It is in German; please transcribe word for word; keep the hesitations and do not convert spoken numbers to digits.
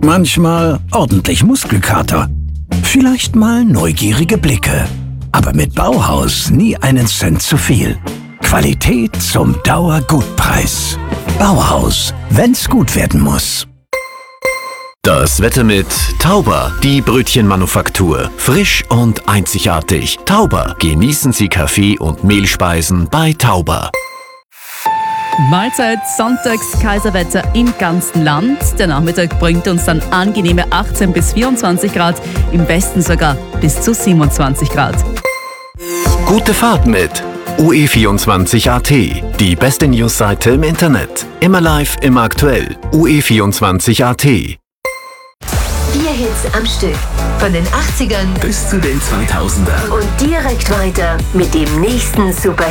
Manchmal ordentlich Muskelkater. Vielleicht mal neugierige Blicke. Aber mit Bauhaus nie einen Cent zu viel. Qualität zum Dauergutpreis. Bauhaus, wenn's gut werden muss. Das Wetter mit Tauber, die Brötchenmanufaktur. Frisch und einzigartig. Tauber, genießen Sie Kaffee und Mehlspeisen bei Tauber. Mahlzeit, Sonntags Kaiserwetter im ganzen Land. Der Nachmittag bringt uns dann angenehme achtzehn bis vierundzwanzig Grad, im Westen sogar bis zu siebenundzwanzig Grad. Gute Fahrt mit U E vierundzwanzig Punkt A T, die beste Newsseite im Internet. Immer live, immer aktuell. U E vierundzwanzig Punkt A T. Vier Hits am Stück. Von den achtzigern bis zu den zweitausender. und direkt weiter mit dem nächsten Superhit.